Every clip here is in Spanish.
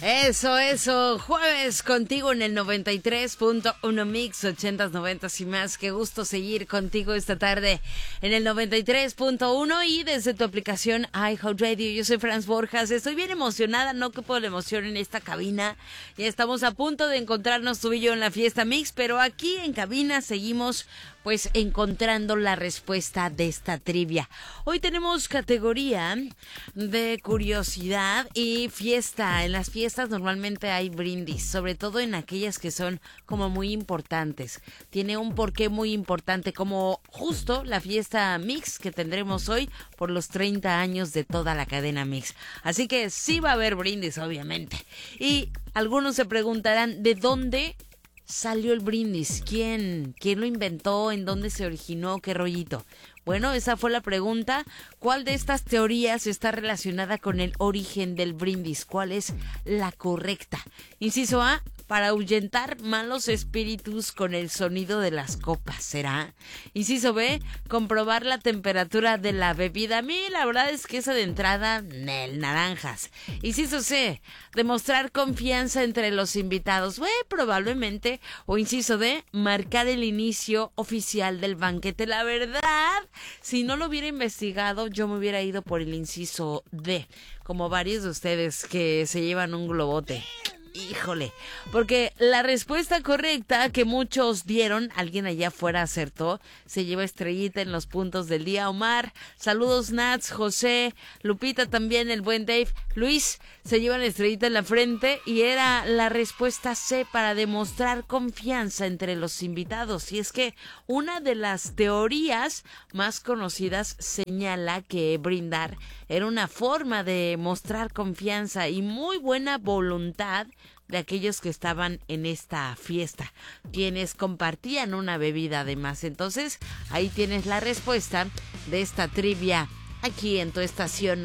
Eso, jueves contigo en el 93.1 Mix, 80s, 90s y más. Qué gusto seguir contigo esta tarde en el 93.1 y desde tu aplicación iHeartRadio. Yo soy Franz Borjas, estoy bien emocionada, no quepo la emoción en esta cabina. Ya estamos a punto de encontrarnos tú y yo en la fiesta Mix, pero aquí en cabina seguimos pues encontrando la respuesta de esta trivia. Hoy tenemos categoría de curiosidad y fiesta. En las fiestas normalmente hay brindis, sobre todo en aquellas que son como muy importantes. Tiene un porqué muy importante, como justo la fiesta Mix que tendremos hoy por los 30 años de toda la cadena Mix. Así que sí va a haber brindis, obviamente. Y algunos se preguntarán, ¿de dónde salió el brindis? ¿Quién lo inventó? ¿En dónde se originó? ¿Qué rollito? Bueno, esa fue la pregunta. ¿Cuál de estas teorías está relacionada con el origen del brindis? ¿Cuál es la correcta? Inciso A, para ahuyentar malos espíritus con el sonido de las copas, ¿será? Inciso B, comprobar la temperatura de la bebida. A mí la verdad es que esa de entrada, naranjas. Inciso C, demostrar confianza entre los invitados. Probablemente. O inciso D, marcar el inicio oficial del banquete. La verdad, si no lo hubiera investigado, yo me hubiera ido por el inciso D, como varios de ustedes que se llevan un globote. Híjole, porque la respuesta correcta que muchos dieron, alguien allá afuera acertó, se lleva estrellita en los puntos del día. Omar, saludos Nats, José, Lupita también, el buen Dave, Luis, se llevan estrellita en la frente y era la respuesta C, para demostrar confianza entre los invitados. Y es que una de las teorías más conocidas señala que brindar era una forma de mostrar confianza y muy buena voluntad de aquellos que estaban en esta fiesta, quienes compartían una bebida además. Entonces, ahí tienes la respuesta de esta trivia aquí en tu estación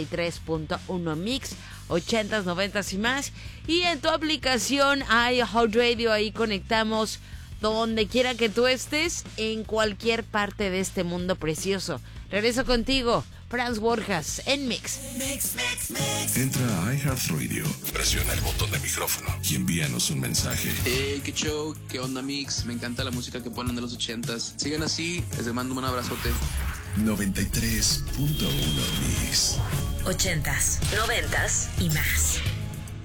93.1 Mix, 80s, 90s y más. Y en tu aplicación iHeartRadio, ahí conectamos donde quiera que tú estés, en cualquier parte de este mundo precioso. Regreso contigo, Franz Borjas, en Mix. Entra a iHeartRadio, presiona el botón de micrófono y envíanos un mensaje. Qué show, qué onda Mix, me encanta la música que ponen de los 80s. Sigan así, les mando un abrazote. 93.1 Mix. 80s, 90s y más.